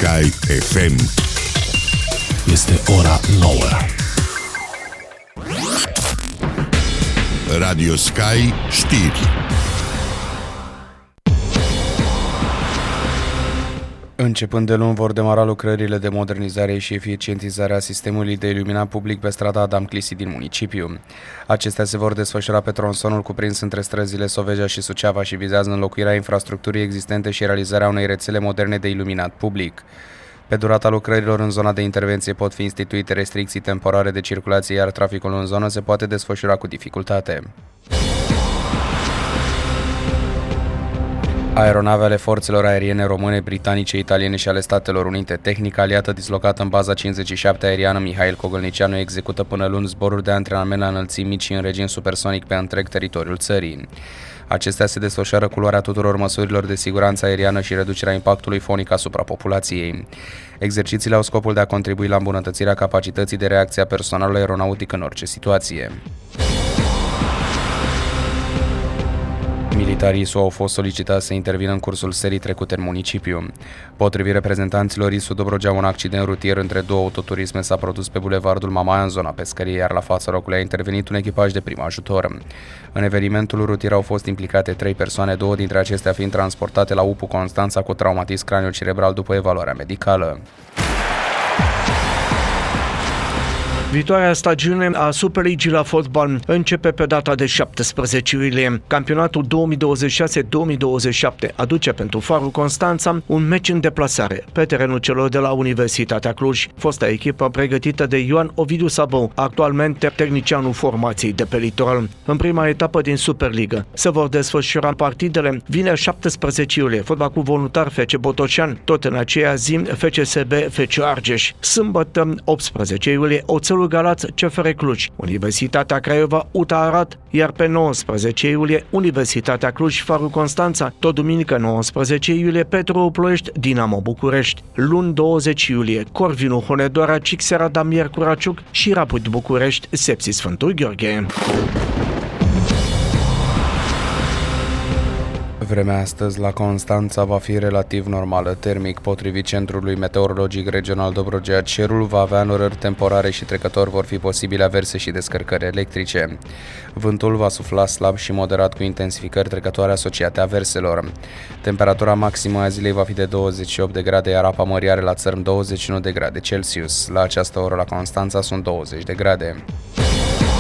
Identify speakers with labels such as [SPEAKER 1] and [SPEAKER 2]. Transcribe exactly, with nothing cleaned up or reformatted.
[SPEAKER 1] Sky F M.
[SPEAKER 2] Este ora nouă.
[SPEAKER 1] Radio Sky știri.
[SPEAKER 3] Începând de luni vor demara lucrările de modernizare și eficientizare a sistemului de iluminat public pe strada Adam Clisi din municipiu. Acestea se vor desfășura pe tronsonul cuprins între străzile Sovegea și Suceava și vizează înlocuirea infrastructurii existente și realizarea unei rețele moderne de iluminat public. Pe durata lucrărilor în zona de intervenție pot fi instituite restricții temporare de circulație, iar traficul în zonă se poate desfășura cu dificultate. Aeronavele forțelor aeriene române, britanice, italiene și ale Statelor Unite, tehnică aliată dislocată în baza cincizeci și șapte aeriană Mihail Cogălnicianu, execută până luni zboruri de antrenament la înălțimi mici și în regim supersonic pe întreg teritoriul țării. Acestea se desfășoară cu luarea tuturor măsurilor de siguranță aeriană și reducerea impactului fonic asupra populației. Exercițiile au scopul de a contribui la îmbunătățirea capacității de reacție a personalului aeronautic în orice situație. Militarii S U A au fost solicitați să intervină în cursul serii trecute în municipiu. Potrivit reprezentanților I S U Dobrogea, un accident rutier între două autoturisme s-a produs pe bulevardul Mamaia, în zona Pescăriei, iar la fața locului a intervenit un echipaj de prim ajutor. În evenimentul rutier au fost implicate trei persoane, două dintre acestea fiind transportate la U P U Constanța cu traumatism cranio-cerebral după evaluarea medicală.
[SPEAKER 4] Viitoarea stagiune a Superligii la fotbal începe pe data de șaptesprezece iulie. Campionatul două mii douăzeci și șase două mii douăzeci și șapte aduce pentru Farul Constanța un meci în deplasare pe terenul celor de la Universitatea Cluj, fosta echipă pregătită de Ioan Ovidiu Sabău, actualmente tehnicianul formației de pe litoral. În prima etapă din Superligă se vor desfășura partidele vineri șaptesprezece iulie, Fotbal Club Voluntar F C Botoșani, tot în aceea zi F C S B F C Argeș. Sâmbătă optsprezece iulie, Oțelul Galați C F R Cluj, Universitatea Craiova U T A Arad, iar pe nouăsprezece iulie Universitatea Cluj Farul Constanța, tot duminică nouăsprezece iulie Petru Ploiești Dinamo București, luni douăzeci iulie Corvinu Hunedoara Cixera Damier Curaciuc și Rapid București Sepsi Sfântul Gheorghe.
[SPEAKER 3] Vremea astăzi la Constanța va fi relativ normală. Termic, potrivit Centrului Meteorologic Regional Dobrogea, cerul va avea înnorări temporare și trecător vor fi posibile averse și descărcări electrice. Vântul va sufla slab și moderat cu intensificări trecătoare asociate averselor. Temperatura maximă a zilei va fi de douăzeci și opt de grade, iar apa mării are la țărm douăzeci și unu de grade Celsius. La această oră la Constanța sunt douăzeci de grade.